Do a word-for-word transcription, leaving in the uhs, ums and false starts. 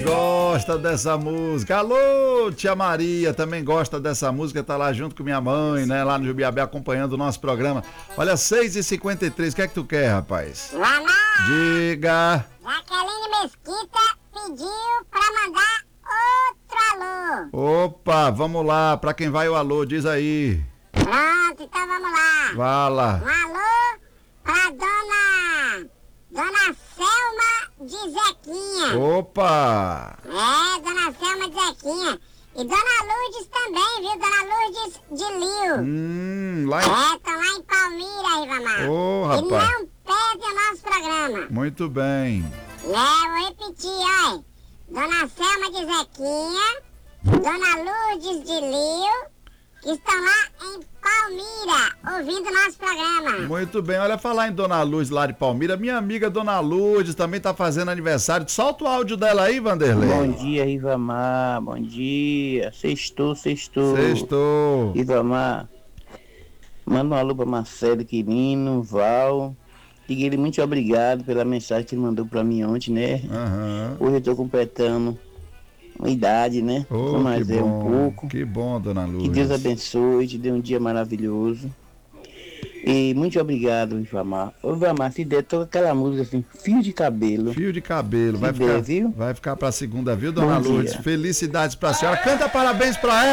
Gosta dessa música. Alô, tia Maria, também gosta dessa música, tá lá junto com minha mãe, né, lá no Jubiabé, acompanhando o nosso programa. Olha, seis e cinquenta e três, o que é que tu quer, rapaz? Vamos! Diga. Jaqueline Mesquita pediu pra mandar outro alô. Opa, vamos lá, pra quem vai o alô, diz aí. Pronto, então vamos lá. Fala. Um alô pra dona... Dona Selma de Zequinha. Opa. É, dona Selma de Zequinha. E dona Lourdes também, viu? Dona Lourdes de Lio. Hum, lá em... É, estão lá em Palmira, Ribamar. Ô, E rapaz. não perde o nosso programa. Muito bem. É, vou repetir, olha. Dona Selma de Zequinha, Dona Lourdes de Lio, que estão lá em Palmira, ouvindo nosso programa. Muito bem, olha, falar em Dona Lourdes lá de Palmira, minha amiga Dona Lourdes também tá fazendo aniversário. Solta o áudio dela aí, Vanderlei. Bom dia, Rivamar, bom dia. Sextou, sextou. Sextou. Rivamar, manda um alô pra Marcelo Quirino, Val. Diga ele muito obrigado pela mensagem que ele mandou pra mim ontem, né? Aham. Hoje eu tô completando uma idade, né? Oh, Mas que é bom, um pouco. que bom, Dona Lourdes. Que Deus abençoe, te dê um dia maravilhoso. E muito obrigado, Rivamar. Ô, Rivamar, se der, toca aquela música assim, Fio de Cabelo. Fio de cabelo, vai Se ficar, der, viu? vai ficar pra segunda, viu, Dona Bom Lourdes? dia. Felicidades pra senhora. Canta parabéns pra ela.